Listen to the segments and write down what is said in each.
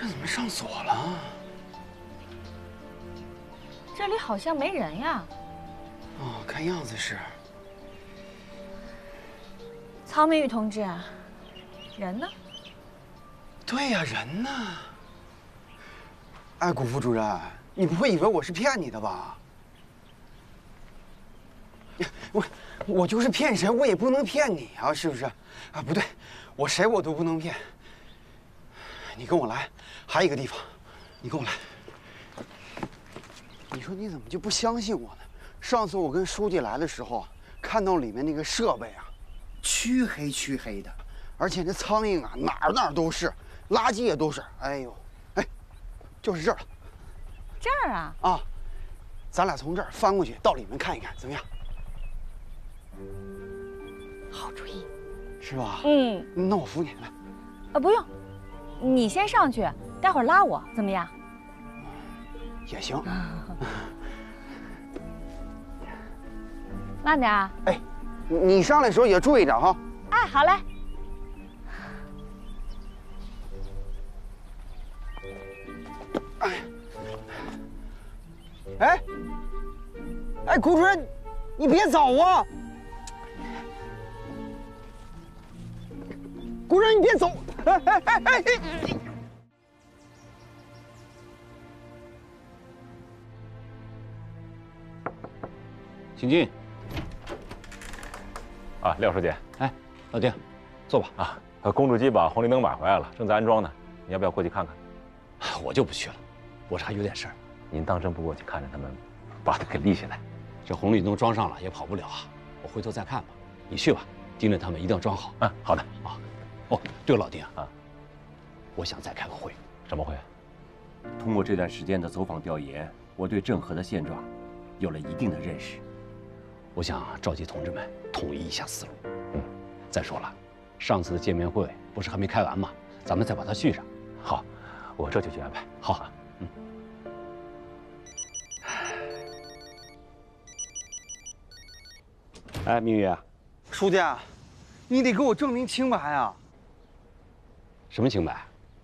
怎么上锁了？ 这里好像没人呀。 哦，看样子是。 曹明宇同志，人呢？ 对呀，人呢？哎，谷副主任，你不会以为我是骗你的吧？我就是骗谁，我也不能骗你啊，是不是？啊，不对，我谁我都不能骗。你跟我来，还有一个地方，你跟我来。你说你怎么就不相信我呢？上次我跟书记来的时候，看到里面那个设备啊，黢黑黢黑的，而且那苍蝇啊哪儿都是，垃圾也都是。哎呦，哎，就是这儿了。 这儿啊？ 啊，咱俩从这儿翻过去到里面看一看，怎么样？ 好主意， 是吧？ 嗯， 那我扶你来。 不用，你先上去，待会儿拉我，怎么样？ 也行。 慢点啊！ 哎，你上来的时候也注意点哈。 哎，好嘞。 哎，谷主任，你别走啊！谷主任，你别走！哎！ 请进。啊，廖书记， 哎，老丁，坐吧。 公主机把红绿灯买回来了，正在安装呢。你要不要过去看看？ 我就不去了，我这还有点事儿。 您当真不过去看着他们，把它给立起来？ 这红绿灯装上了也跑不了啊，我回头再看吧。你去吧，盯着他们一定要装好。 嗯，好的。 啊，哦，对了，老丁啊，我想再开个会。 什么会？ 通过这段时间的走访调研，我对郑和的现状有了一定的认识。 我想召集同志们统一一下思路。再说了，上次的见面会不是还没开完吗？咱们再把它续上。 好，我这就去安排。 好， 哎，明宇啊， 书记，你得给我证明清白啊！ 什么清白？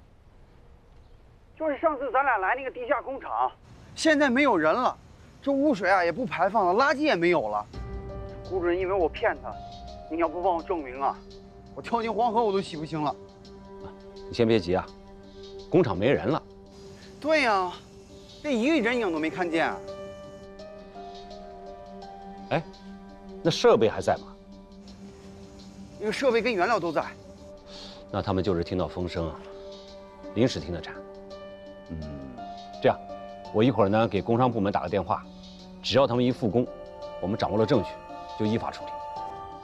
就是上次咱俩来那个地下工厂，现在没有人了，这污水啊也不排放了，垃圾也没有了。谷主任以为我骗他，你要不帮我证明啊，我跳进黄河我都洗不清了。 你先别急啊，工厂没人了。 对呀，连一个人影都没看见。 哎，那设备还在吗？ 那个设备跟原料都在。 那他们就是听到风声啊，临时停的产。这样，我一会儿呢给工商部门打个电话，只要他们一复工，我们掌握了证据，就依法处理。